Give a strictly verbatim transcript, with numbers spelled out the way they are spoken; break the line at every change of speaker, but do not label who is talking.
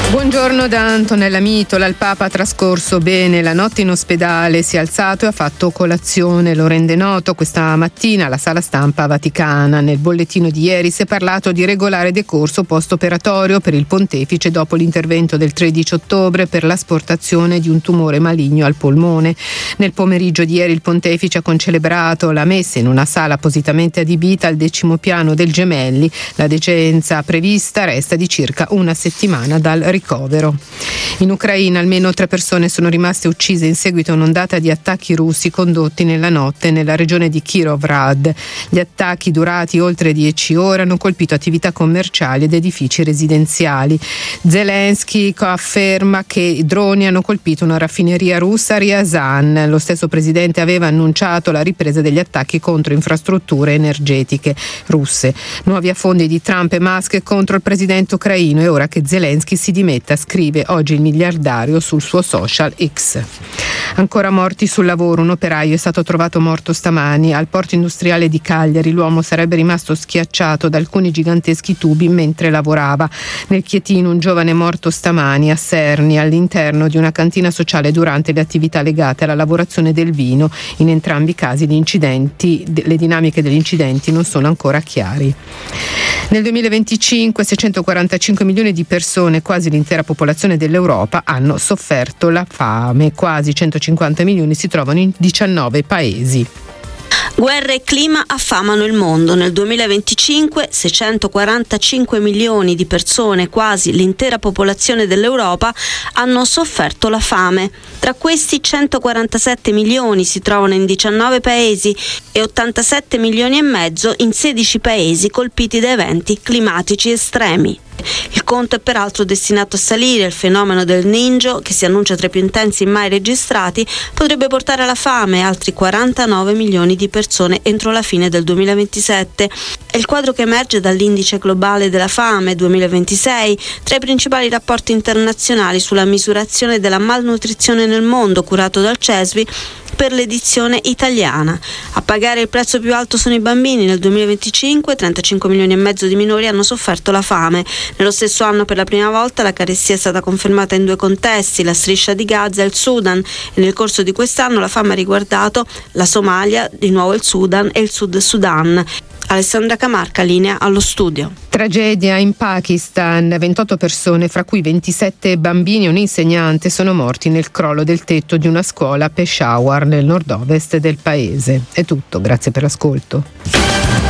Buongiorno da Antonella Mitola. Il Papa ha trascorso bene la notte in ospedale, si è alzato e ha fatto colazione. Lo rende noto questa mattina alla sala stampa vaticana. Nel bollettino di ieri si è parlato di regolare decorso post-operatorio per il pontefice dopo l'intervento del tredici ottobre per l'asportazione di un tumore maligno al polmone. Nel pomeriggio di ieri il pontefice ha concelebrato la messa in una sala appositamente adibita al decimo piano del Gemelli. La decenza prevista resta di circa una settimana dal ricovero. In Ucraina almeno tre persone sono rimaste uccise in seguito a un'ondata di attacchi russi condotti nella notte nella regione di Kirovrad. Gli attacchi, durati oltre dieci ore, hanno colpito attività commerciali ed edifici residenziali. Zelensky afferma che i droni hanno colpito una raffineria russa a Ryazan. Lo stesso presidente aveva annunciato la ripresa degli attacchi contro infrastrutture energetiche russe. Nuovi affondi di Trump e Musk contro il presidente ucraino. È ora che Zelensky si dimetta, scrive oggi il miliardario sul suo social X. Ancora morti sul lavoro. Un operaio è stato trovato morto stamani al porto industriale di Cagliari. L'uomo sarebbe rimasto schiacciato da alcuni giganteschi tubi mentre lavorava. Nel Chietino un giovane morto stamani a Serni all'interno di una cantina sociale durante le attività legate alla lavorazione del vino. In entrambi i casi gli incidenti, le dinamiche degli incidenti non sono ancora chiari. Nel duemilaventicinque seicentoquarantacinque milioni di persone, quasi l'intera popolazione dell'Europa, hanno sofferto la fame. Quasi centocinquanta milioni si trovano in diciannove paesi.
Guerra e clima affamano il mondo. Nel duemilaventicinque seicentoquarantacinque milioni di persone, quasi l'intera popolazione dell'Europa, hanno sofferto la fame. Tra questi centoquarantasette milioni si trovano in diciannove paesi e ottantasette milioni e mezzo in sedici paesi colpiti da eventi climatici estremi. Il conto è peraltro destinato a salire. Il fenomeno del Niño, che si annuncia tra i più intensi mai registrati, potrebbe portare alla fame altri quarantanove milioni di persone entro la fine del duemilaventisette. È il quadro che emerge dall'Indice globale della fame duemilaventisei, tra i principali rapporti internazionali sulla misurazione della malnutrizione nel mondo, curato dal CESVI per l'edizione italiana. A pagare il prezzo più alto sono i bambini. Nel duemilaventicinque trentacinque milioni e mezzo di minori hanno sofferto la fame. Nello stesso anno per la prima volta la carestia è stata confermata in due contesti, la striscia di Gaza e il Sudan, e nel corso di quest'anno la fame ha riguardato la Somalia, di nuovo il Sudan e il Sud Sudan. Alessandra Camarca, linea allo studio.
Tragedia in Pakistan. ventotto persone, fra cui ventisette bambini e un insegnante, sono morti nel crollo del tetto di una scuola a Peshawar, nel nord-ovest del paese. È tutto, grazie per l'ascolto.